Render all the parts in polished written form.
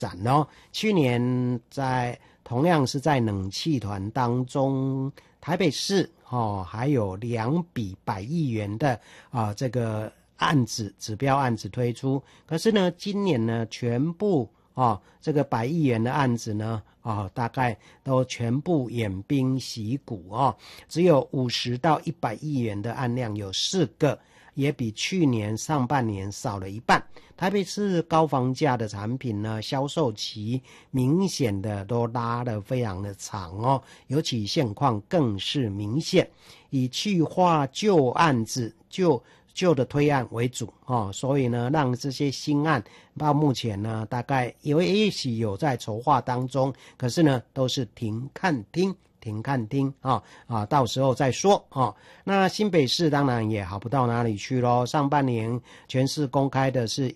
展哦。去年同样是在冷气团当中，台北市还有2笔100亿元的这个指标案子推出，可是呢，今年呢全部这个100亿元的案子呢大概都全部偃兵息鼓只有50到100亿元的案量有4个，也比去年上半年少了一半。台北市高房价的产品呢，销售期明显的都拉得非常的长尤其现况更是明显，以去化旧案子旧的推案为主所以呢，让这些新案到目前呢，大概也许有在筹划当中，可是呢，都是停看听到时候再说那新北市当然也好不到哪里去咯，上半年全市公开的是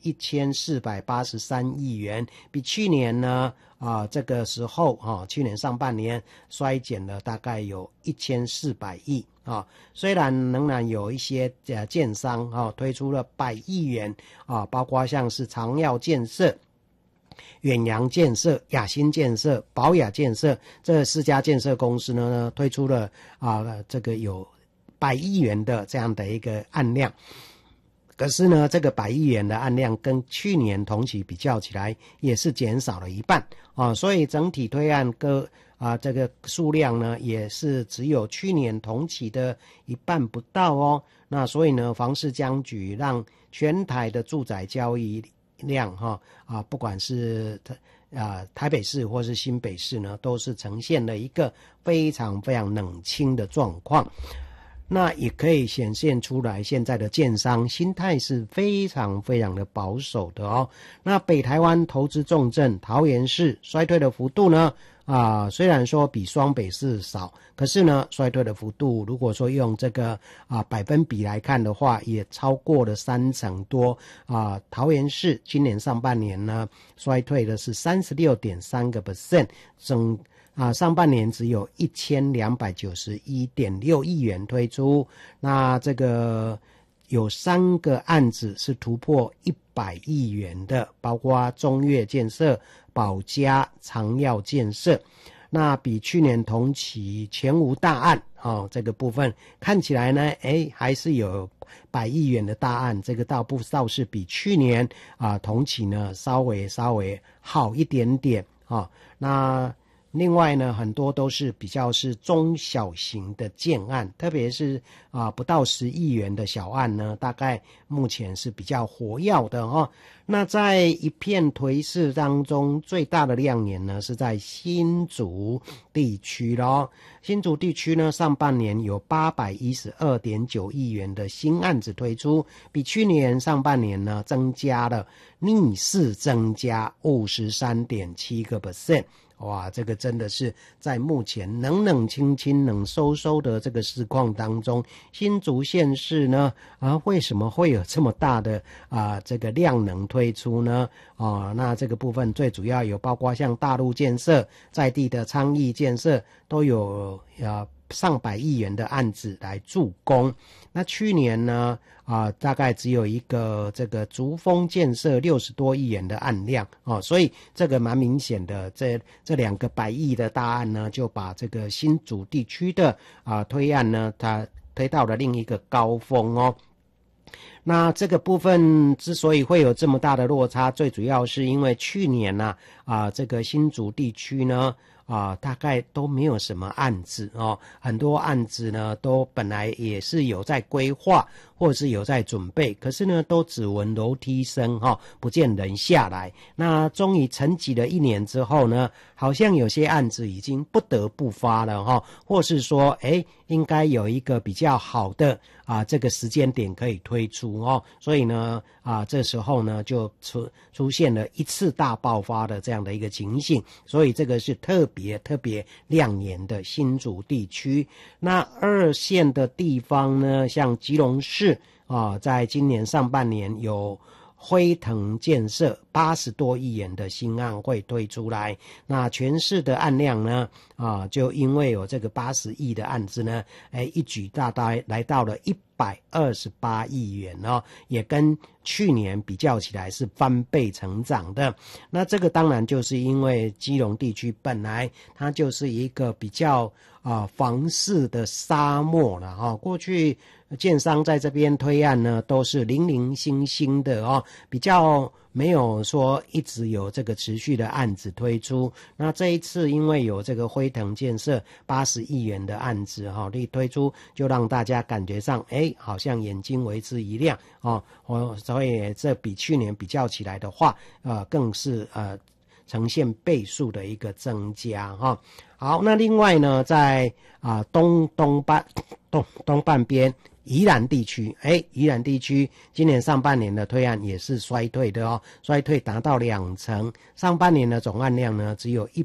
1483亿元，比去年呢这个时候去年上半年衰减了大概有1400亿虽然仍然有一些建商推出了100亿元包括像是长耀建设、远洋建设、雅新建设、宝雅建设这4家建设公司呢推出了这个有100亿元的这样的一个案量，可是呢，这个100亿元的案量跟去年同期比较起来也是减少了一半所以整体推案这个数量呢也是只有去年同期的一半不到那所以呢，房市僵局让全台的住宅交易量不管是台北市或是新北市呢，都是呈现了一个非常非常冷清的状况。那也可以显现出来，现在的建商心态是非常非常的保守的那北台湾投资重镇桃园市衰退的幅度呢虽然说比双北市少，可是呢，衰退的幅度如果说用这个百分比来看的话，也超过了30%多桃园市今年上半年呢，衰退的是 36.3%， 上半年只有1291.6亿元推出，那这个有3个案子是突破100亿元的，包括中越建设、宝佳、长耀建设，那比去年同期全无大案这个部分看起来呢还是有100亿元的大案，这个倒是比去年同期呢稍微好一点点那另外呢，很多都是比较是中小型的建案，特别是不到10亿元的小案呢，大概目前是比较活跃的那在一片颓势当中，最大的亮眼呢是在新竹地区咯。新竹地区呢，上半年有812.9亿元的新案子推出，比去年上半年呢逆势增加 53.7%。哇，这个真的是在目前冷清清冷收收的这个市况当中，新竹县市呢为什么会有这么大的这个量能推出呢那这个部分最主要有包括像大陆建设、在地的昌邑建设都有上百亿元的案子来助攻。那去年呢大概只有一个这个竹峰建设60多亿元的案量所以这个蛮明显的，这2个100亿的大案呢，就把这个新竹地区的推案呢，它推到了另一个高峰那这个部分之所以会有这么大的落差，最主要是因为去年这个新竹地区呢大概都没有什么案子很多案子呢都本来也是有在规划或者是有在准备，可是呢都只闻楼梯声不见人下来。那终于沉寂了1年之后呢，好像有些案子已经不得不发了或是说应该有一个比较好的这个时间点可以推出所以呢这时候呢就出现了一次大爆发的这样的一个情形，所以这个是特别亮眼的新竹地区。那2线的地方呢，像基隆市在今年上半年有辉腾建设80多亿元的新案会推出来，那全市的案量呢就因为有这个80亿的案子呢一举大概来到了 128亿元哦，也跟去年比较起来是翻倍成长的。那这个当然就是因为基隆地区本来它就是一个比较房市的沙漠了哈，过去建商在这边推案呢都是零零星星的哦，比较没有说一直有这个持续的案子推出。那这一次因为有这个辉腾建设80亿元的案子一推出，就让大家感觉上好像眼睛为之一亮所以这比去年比较起来的话更是呈现倍数的一个增加哈。好，那另外呢，在东半边宜兰地区，宜兰地区今年上半年的推案也是衰退的哦，衰退达到2成，上半年的总案量呢只有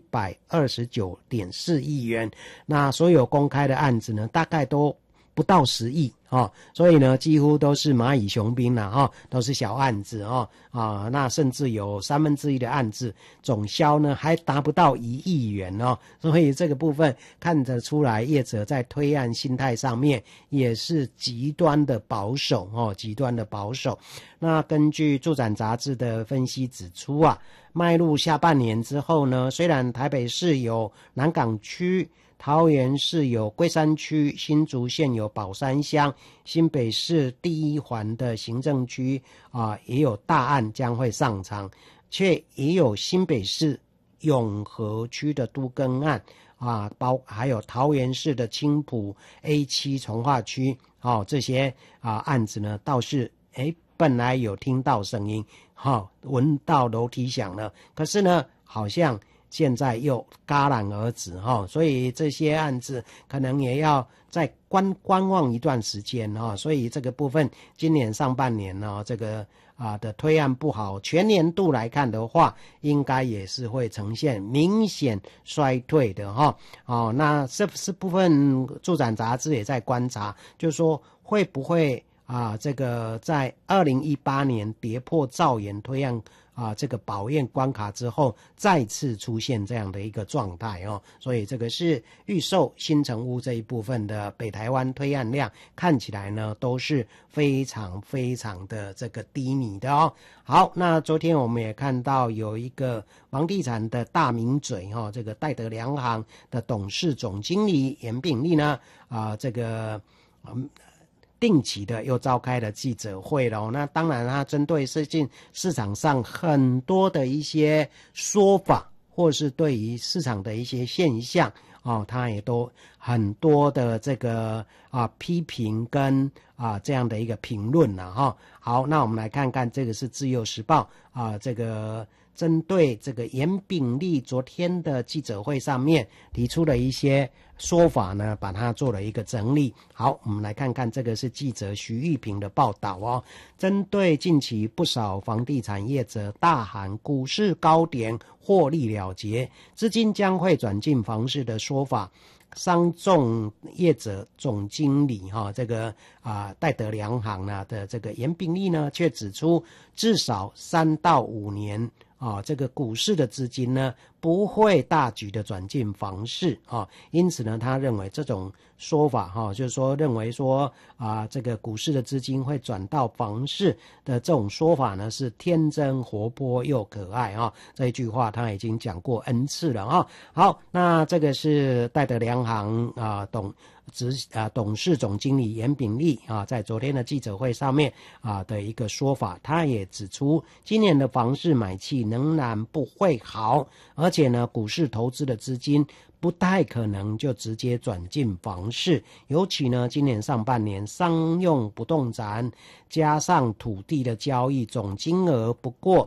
129.4亿元，那所有公开的案子呢大概都不到10亿所以呢几乎都是蚂蚁雄兵啦都是小案子那甚至有1/3的案子总销呢还达不到1亿元所以这个部分看得出来业者在推案心态上面也是极端的保守极端的保守。那根据住展杂志的分析指出迈入下半年之后呢，虽然台北市有南港区，桃园市有龟山区，新竹县有宝山乡，新北市第一环的行政区也有大案将会上场，却也有新北市永和区的都更案还有桃园市的青埔 A7 从化区这些案子呢倒是本来有听到声音闻到楼梯响了，可是呢好像现在又戛然而止所以这些案子可能也要再观望一段时间所以这个部分今年上半年这个的推案不好，全年度来看的话应该也是会呈现明显衰退的那这部分住展杂志也在观察，就是说会不会这个在2018年跌破兆元推案这个保验关卡之后再次出现这样的一个状态所以这个是预售新成屋这一部分的北台湾推案量看起来呢都是非常非常的这个低迷的好，那昨天我们也看到有一个房地产的大名嘴这个戴德梁行的董事总经理严炳立呢这个定期的又召开了记者会了那当然他针对最近市场上很多的一些说法，或是对于市场的一些现象他也都很多的这个批评跟这样的一个评论好，那我们来看看这个是自由时报这个针对这个严炳立昨天的记者会上面提出了一些说法呢，把它做了一个整理。好，我们来看看这个是记者徐玉平的报道针对近期不少房地产业者大喊股市高点获利了结，资金将会转进房市的说法，商仲业者总经理这个戴德梁行的这个严炳立呢却指出，至少3到5年这个股市的资金呢不会大举的转进房市因此呢他认为这种说法就是说认为说这个股市的资金会转到房市的这种说法呢是天真活泼又可爱这一句话他已经讲过 N 次了好，那这个是戴德梁行董事总经理严炳立在昨天的记者会上面的一个说法，他也指出今年的房市买气仍然不会好，而且呢股市投资的资金不太可能就直接转进房市，尤其呢今年上半年商用不动产加上土地的交易总金额不过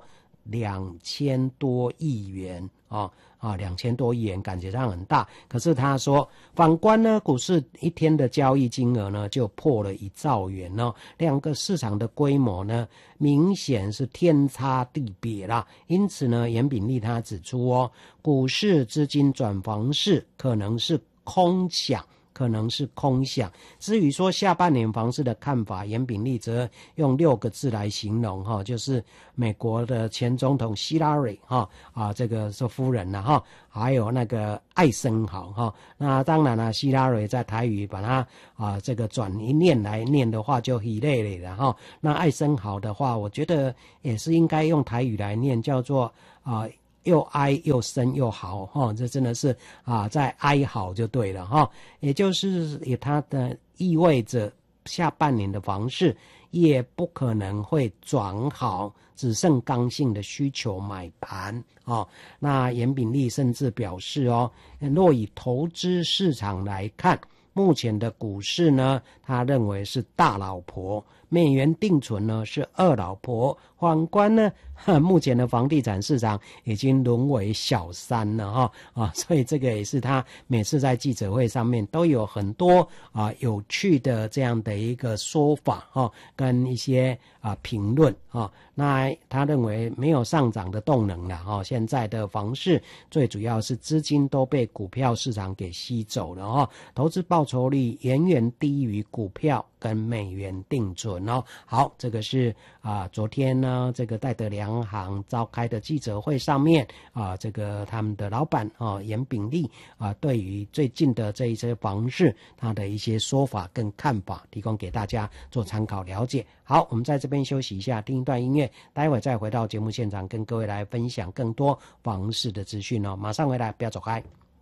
2000多亿元2000多亿元感觉上很大，可是他说反观呢股市一天的交易金额呢就破了1兆元两个市场的规模呢明显是天差地别啦。因此呢严炳立他指出股市资金转房市可能是空想可能是空想。至于说下半年房市的看法，严炳立则用6个字来形容哈，就是美国的前总统希拉蕊哈这个是夫人了哈，还有那个艾森豪哈。那当然了，希拉蕊在台语把它这个转一念来念的话就希累累了哈。那艾森豪的话，我觉得也是应该用台语来念，叫做又哀又深又豪哈，这真的是在哀嚎就对了哈，也就是它的意味着下半年的房市也不可能会转好，只剩刚性的需求买盘那严炳立甚至表示若以投资市场来看，目前的股市呢，他认为是大老婆，美元定存呢是二老婆，反观呢目前的房地产市场已经沦为小三了所以这个也是他每次在记者会上面都有很多有趣的这样的一个说法跟一些评论那他认为没有上涨的动能了现在的房市最主要是资金都被股票市场给吸走了投资报酬率远远低于股票跟美元定存好，这个是昨天呢这个戴德梁行召开的记者会上面这个他们的老板严炳立对于最近的这一些房市他的一些说法跟看法提供给大家做参考了解。好，我们在这边休息一下，听一段音乐，待会再回到节目现场跟各位来分享更多房市的资讯马上回来，不要走开。